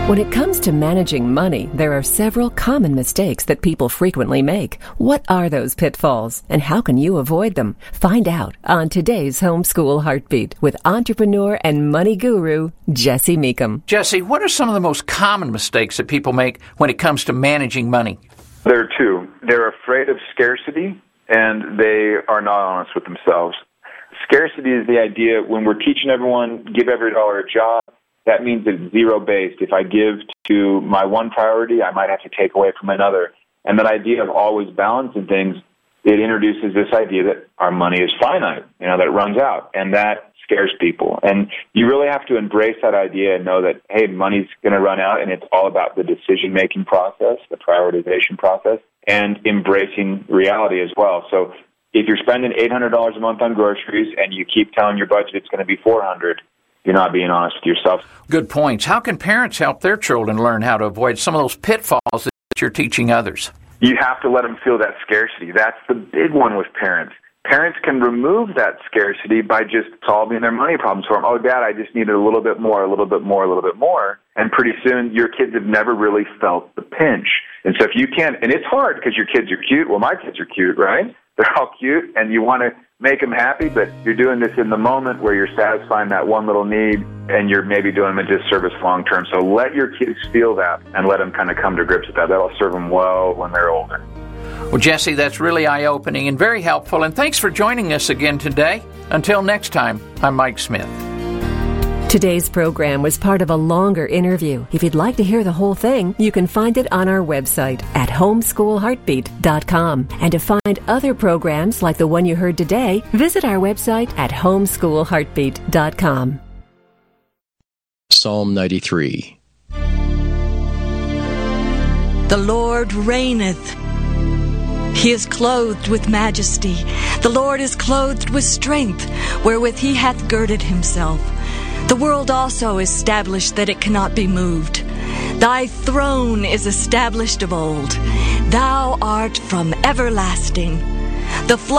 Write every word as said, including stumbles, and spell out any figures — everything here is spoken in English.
When it comes to managing money, there are several common mistakes that people frequently make. What are those pitfalls, and how can you avoid them? Find out on today's Homeschool Heartbeat with entrepreneur and money guru, Jesse Meekum. Jesse, what are some of the most common mistakes that people make when it comes to managing money? There are two. They're afraid of scarcity, and they are not honest with themselves. Scarcity is the idea when we're teaching everyone, give every dollar a job. That means it's zero-based. If I give to my one priority, I might have to take away from another. And that idea of always balancing things, it introduces this idea that our money is finite, you know, that it runs out. And that scares people. And you really have to embrace that idea and know that, hey, money's going to run out, and it's all about the decision-making process, the prioritization process, and embracing reality as well. So if you're spending eight hundred dollars a month on groceries and you keep telling your budget it's going to be four hundred dollars, you're not being honest with yourself. Good points. How can parents help their children learn how to avoid some of those pitfalls that you're teaching others? You have to let them feel that scarcity. That's the big one with parents. Parents can remove that scarcity by just solving their money problems for them. Oh, Dad, I just needed a little bit more, a little bit more, a little bit more. And pretty soon your kids have never really felt the pinch. And so if you can't, and it's hard because your kids are cute. Well, my kids are cute, right? They're all cute, and you want to make them happy, but you're doing this in the moment where you're satisfying that one little need, and you're maybe doing them a disservice long term. So let your kids feel that and let them kind of come to grips with that. That'll serve them well when they're older. Well, Jesse, that's really eye-opening and very helpful, and thanks for joining us again today. Until next time, I'm Mike Smith. Today's program was part of a longer interview. If you'd like to hear the whole thing, you can find it on our website at homeschool heartbeat dot com. And to find other programs like the one you heard today, visit our website at homeschool heartbeat dot com. Psalm ninety-three. The Lord reigneth. He is clothed with majesty. The Lord is clothed with strength, wherewith he hath girded himself. The world also is established that it cannot be moved. Thy throne is established of old. Thou art from everlasting. The